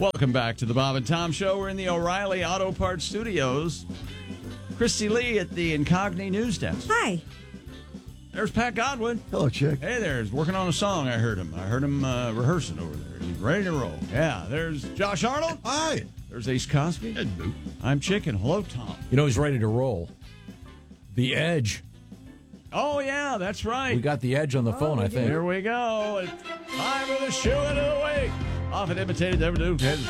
Welcome back to the Bob and Tom Show. We're in the O'Reilly Auto Parts Studios. Christy Lee at the Incogni News Desk. Hi. There's Pat Godwin. Hello, Chick. Hey there. He's working on a song. I heard him rehearsing over there. He's ready to roll. Yeah. There's Josh Arnold. Hi. There's Ace Cosby. Hello. I'm Chicken. Hello, Tom. You know, he's ready to roll. The Edge. Oh, yeah. That's right. We got the Edge on the phone, I think. Here we go. It's time for the shoe of the week. Often imitated, never do. Since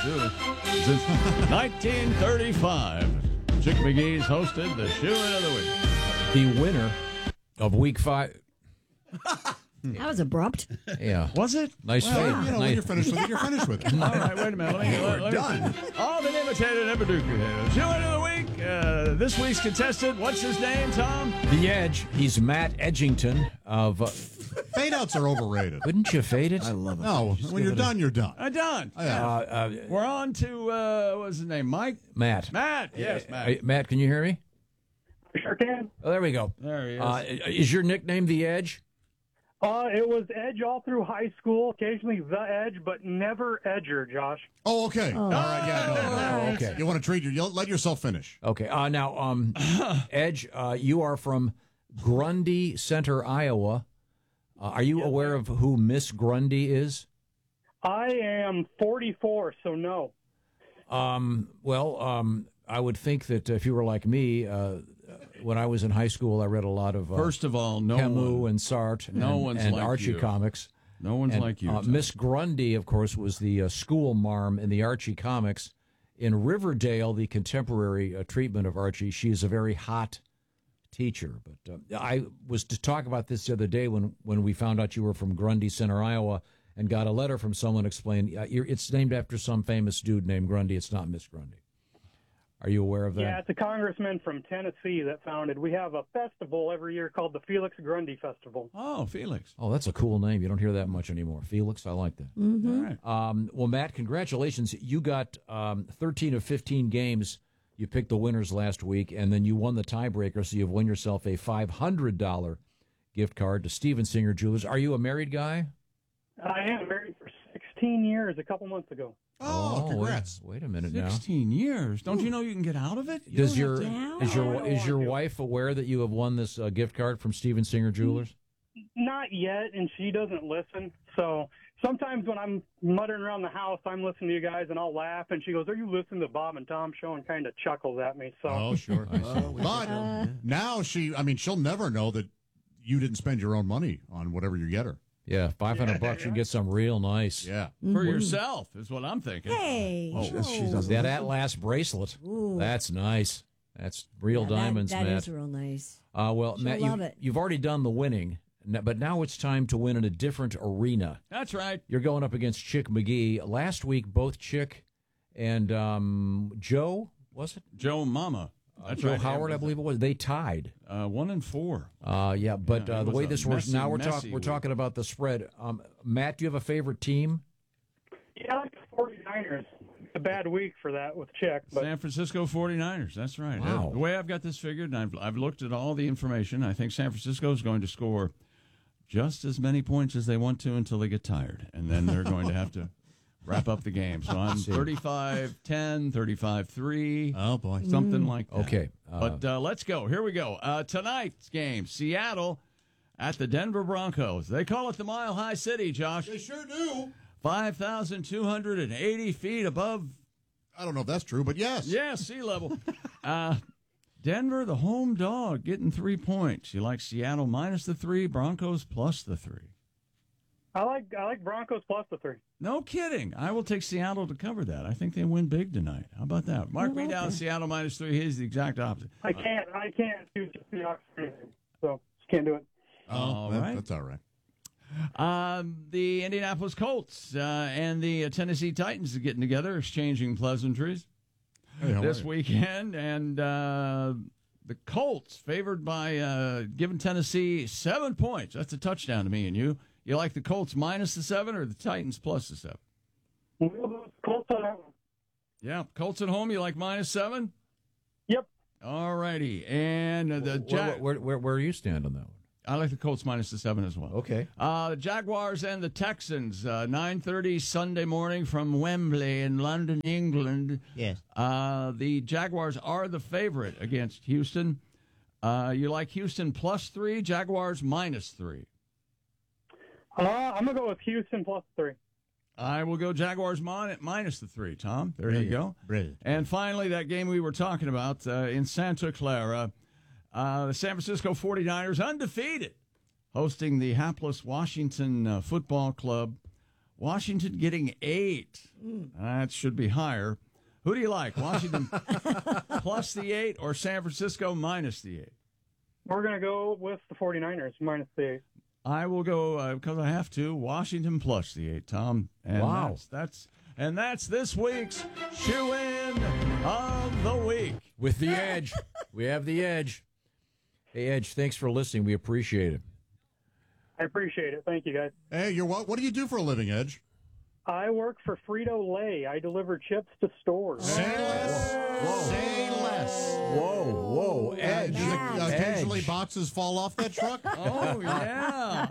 1935, Chick McGee's hosted the shoe of the week. The winner of Week 5. That was abrupt. Yeah. Was it? Nice fade. Well, you know, Nice. when you're finished with it, you're finished with it. All right, wait a minute. We're done. Often imitated, never do. Shoe of the week. This week's contestant, what's his name, Tom? The Edge. He's Matt Edgington of... Fade outs are overrated. Wouldn't you fade it? I love it. No, when you're done, you're done. I'm done. We're on to, what's his name, Mike? Matt. Matt, yes, Matt. Matt, can you hear me? Sure can. Oh, there we go. There he is. Is your nickname The Edge? It was Edge all through high school, occasionally The Edge, but never Edger, Josh. Oh, okay. All right, yeah. No. Okay. You want to treat you let yourself finish. Okay. Now, Edge, you are from Grundy Center, Iowa. Are you aware of who Miss Grundy is? I am 44, so no. I would think that if you were like me, when I was in high school, I read a lot of First of all, no Camus one. and Sartre and like Archie you. comics. No one's And, like you. Tom. Miss Grundy, of course, was the school marm in the Archie comics. In Riverdale, the contemporary treatment of Archie, she is a very hot teacher. But I was to talk about this the other day when we found out you were from Grundy Center, Iowa, and got a letter from someone explaining it's named after some famous dude named Grundy. It's not Miss Grundy. Are you aware of that? Yeah, it's a congressman from Tennessee that founded. We have a festival every year called the Felix Grundy Festival. Oh, Felix. Oh, that's a cool name. You don't hear that much anymore. Felix, I like that. All right. Well, Matt, congratulations. You got 13 of 15 games. You picked the winners last week, and then you won the tiebreaker, so you've won yourself a $500 gift card to Steven Singer Jewelers. Are you a married guy? I am married for 16 years a couple months ago. Oh, congrats. Wait a minute now. 16 years. Don't you know you can get out of it? You Does don't your have to- is your wife aware that you have won this gift card from Steven Singer Jewelers? Not yet, and she doesn't listen. So sometimes when I'm muttering around the house, I'm listening to you guys, and I'll laugh, and she goes, "Are you listening to Bob and Tom show?" and kind of chuckles at me. So Oh, sure. But now she'll never know that you didn't spend your own money on whatever you get her. Yeah, $500 you can get some real nice. Yeah. For yourself is what I'm thinking. Hey. She doesn't. That Atlas bracelet. Ooh. That's nice. That's real diamonds, that Matt. is real nice. Well, She'll Matt, love it. you've already done the winning, but now it's time to win in a different arena. That's right. You're going up against Chick McGee. Last week, both Chick and Joe, was it? Joe Mama. That's Joe right. Howard, I believe it was. They tied. 1-4. Yeah, but Yeah, it the way was a this works messy, now, we're messy week. talking about the spread. Matt, do you have a favorite team? yeah, I like the 49ers. It's a bad week for that with Chick, but San Francisco 49ers. That's right. Wow. The way I've got this figured, and I've looked at all the information, I think San Francisco is going to score just as many points as they want to until they get tired, and then they're going to have to wrap up the game. So I'm 35-10, 35-3. Oh, boy. Something like that. Okay. But let's go. Here we go. Tonight's game, Seattle at the Denver Broncos. They call it the Mile High City, Josh. They sure do. 5,280 feet above, I don't know if that's true, but yes. sea level. Denver, the home dog, getting 3 points. You like Seattle minus the 3, Broncos plus the 3. I like Broncos plus the 3. No kidding. I will take Seattle to cover that. I think they win big tonight. How about that? Mark me down, Seattle minus 3. Here's the exact opposite. I can't choose the Seahawks, so just can't do it. All right. That's all right. The Indianapolis Colts and the Tennessee Titans are getting together, exchanging pleasantries Hey, how this are you? weekend. And the Colts favored by giving Tennessee 7 points. That's a touchdown to me and you. You like the Colts minus the 7 or the Titans plus the 7? We'll go Colts on that one. Yeah, Colts at home, you like minus 7? Yep. All righty. And the where do you stand on that one? I like the Colts minus the 7 as well. Okay. Jaguars and the Texans, 9:30 Sunday morning from Wembley in London, England. Yes. The Jaguars are the favorite against Houston. You like Houston +3, Jaguars -3. I'm going to go with Houston +3. I will go Jaguars minus the 3, Tom. There you go. Brilliant. And finally, that game we were talking about in Santa Clara, the San Francisco 49ers, undefeated, hosting the hapless Washington Football Club. Washington getting 8. That should be higher. Who do you like, Washington plus the 8 or San Francisco minus the 8? We're going to go with the 49ers minus the 8. I will go, because I have to, Washington plus the 8, Tom. And Wow. that's this week's Shoe-In of the Week. With the Edge. We have the Edge. Hey, Edge, thanks for listening. We appreciate it. I appreciate it. Thank you, guys. Hey, what do you do for a living, Edge? I work for Frito-Lay. I deliver chips to stores. Say less. Whoa. Say less. Whoa, Edge. Occasionally Edge. boxes fall off that truck. Oh, yeah.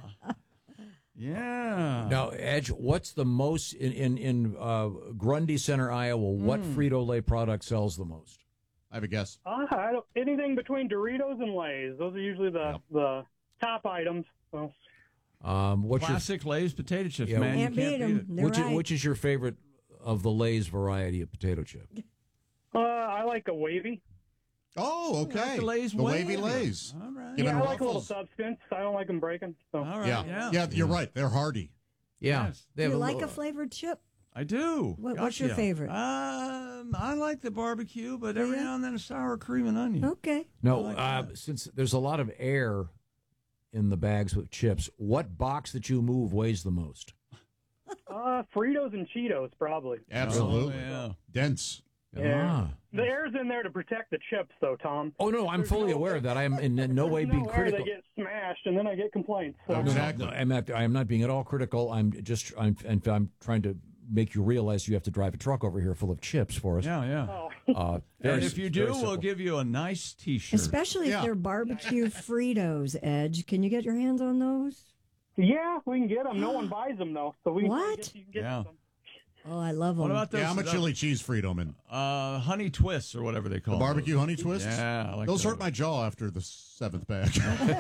Yeah. Now, Edge, what's the most in Grundy Center, Iowa? What Frito-Lay product sells the most? I have a guess. Anything between Doritos and Lay's. Those are usually the top items. So. What's Classic Lay's potato chips, Yeah, man. Can't You beat can't them. beat it. They're right. which is your favorite of the Lay's variety of potato chip? I like a wavy. Oh, okay. Like the Lay's wavy wavy. Lays. All right. Give it I like a little Ruffles. substance. I don't like them breaking. So. All right. Yeah, you're right. They're hardy. Yeah. Yes. They have You like little- a flavored chip? I do. What's your Gotcha. favorite? I like the barbecue, but every Yeah. now and then a sour cream and onion. Okay. No, I like that. since there's a lot of air in the bags with chips, what box that you move weighs the most? Fritos and Cheetos, probably. Absolutely. Oh, yeah. Dense. Yeah. Ah. The air's in there to protect the chips, though, Tom. Oh, no, I'm fully aware of that. I am in no way being No air, critical. they get smashed, and then I get complaints. So. Exactly. No, I am not being at all critical. I'm trying to make you realize you have to drive a truck over here full of chips for us. Yeah, yeah. Oh. Very And if you s- do, very we'll simple. give you a nice T-shirt. Especially if Yeah. they're barbecue Fritos, Edge. Can you get your hands on those? Yeah, we can get them. No one buys them, though. So we What? You can get Yeah. some. Oh, I love them. What about those? Yeah, I'm a chili cheese Frito man. Honey twists or whatever they call The barbecue honey twists. Yeah, I like those those. hurt my jaw after the 7th bag.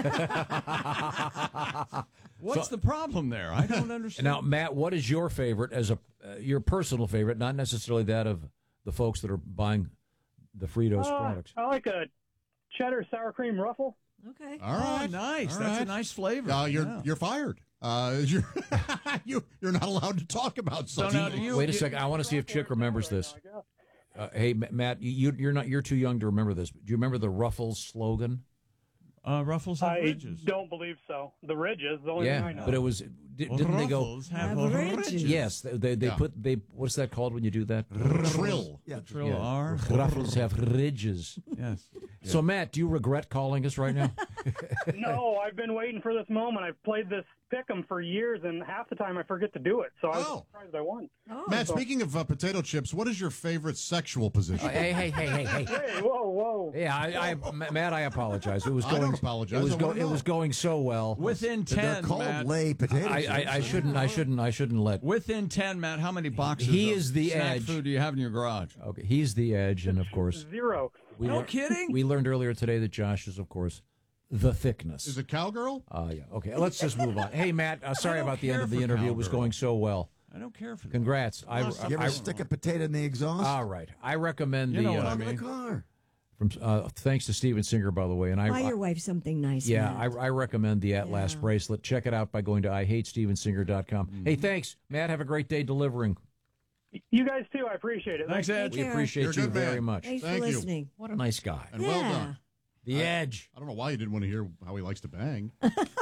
What's the problem there? I don't understand. Now, Matt, what is your favorite as your personal favorite, not necessarily that of the folks that are buying the Fritos products? I like a cheddar sour cream ruffle. Okay. All right, Oh, nice. All That's a right. nice flavor. You're fired. You're not allowed to talk about So something. now, do you? Wait a second. I want to see if Chick remembers this. Hey, Matt, you're too young to remember this. Do you remember the Ruffles slogan? Ruffles have I ridges. don't believe so. The ridges, the only thing I know. but it was. Didn't they go? Ruffles have Have ridges. ridges. Yes, they Yeah. what's that called when you do that? Trill. Yeah. Trill R. Ruffles have ridges. Yes. So, Matt, do you regret calling us right now? No, I've been waiting for this moment. I've played this pick'em for years, and half the time I forget to do it. So I was Oh. surprised I won. Oh. Matt, speaking of potato chips, what is your favorite sexual position? Hey. Hey, whoa. Yeah, Matt, I apologize. It was I going. don't apologize. It was, I wanna it was know. going so well. Within They're 10, called Matt. lay potato chips. I shouldn't let. Within 10, Matt, how many boxes He of is the snack edge. food do you have in your garage? Okay, he's the edge, and of course, 0. No kidding? we learned earlier today that Josh is, of course, the thickness. Is it cowgirl? Yeah. Okay. Let's just move on. Hey, Matt. Sorry don't about the end care of the for interview. It was cowgirl. going so well. I don't care for that. Congrats. You ever stick a potato in the exhaust? All right. I recommend You know the. what I Out of mean. the car. Thanks to Steven Singer, by the way, and Buy your wife something nice. Yeah, Matt. I recommend the At Last Yeah. bracelet. Check it out by going to IHateStevenSinger.com. Mm-hmm. Hey, thanks, Matt. Have a great day delivering. You guys, too. I appreciate it. Thanks, Ed. We care. appreciate You're a you good man. very much. Thanks Thank for you. listening. What a nice guy. And well Yeah. done. The Edge. I don't know why you didn't want to hear how he likes to bang.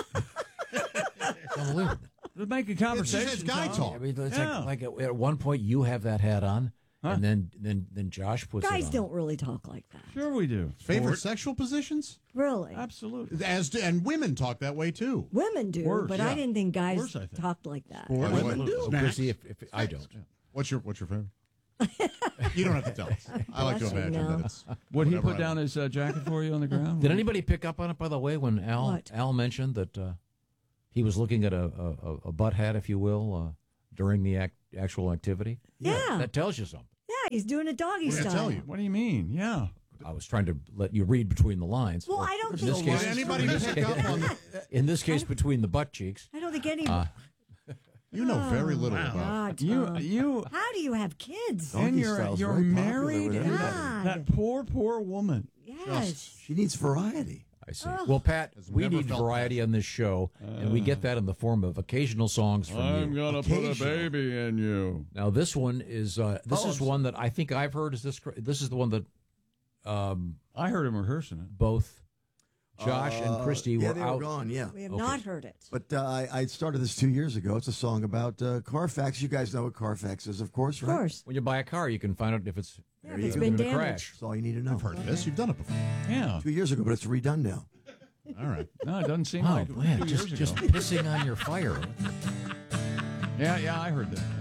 Let's make a conversation. It's guy Tom. talk. I mean, it's Yeah. like at one point you have that hat on, and then Josh puts Guys it on. don't really talk like that. Sure we do. Favorite sexual positions? Really. Absolutely. And women talk that way too. Women do, Worse, but yeah. I didn't think guys Worse, I think. talked like that. By the way, Oh, we'll see if I don't. What's your favorite? You don't have to tell us. I like to Blushing imagine now. that it's. Would he whatever put I down want. his jacket for you on the ground? Did anybody pick up on it, by the way, when What? Al mentioned that he was looking at a butt hat, if you will, during the actual activity? Yeah. That tells you something. Yeah, he's doing a doggy What did I style. tell you? What do you mean? Yeah. I was trying to let you read between the lines. Well, Or I don't in think this Did case, anybody pick up on the, in this case, between the butt cheeks. I don't think any. You know very little about. God, You Tom. you How do you have kids? Doggy and you're style's you're very popular married with and everybody. that poor woman. Yes. She needs variety. I see. Well, Pat, Has we never need felt variety on this show, and we get that in the form of occasional songs from I'm you. gonna put a Occasional. baby in you. Now, this one is this is one that I think I've heard. This is the one that I heard him rehearsing it. both Josh and Christy Yeah, were they out. were gone, yeah. We have not heard it. But I started this 2 years ago. It's a song about Carfax. You guys know what Carfax is, of course, Of right? course. When you buy a car, you can find out if it's Yeah, if you it's go. been gonna damaged. crash. That's all you need to know. I've heard this. You've done it before. Yeah. 2 years ago, but it's redone now. All right. No, it doesn't seem Oh like man, 2 years just ago. pissing on your fire. Yeah, I heard that.